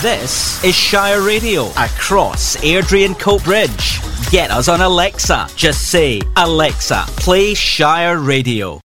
This is Shire Radio across Airdrie and Coat Bridge. Get us on Alexa. Just say, Alexa, play Shire Radio.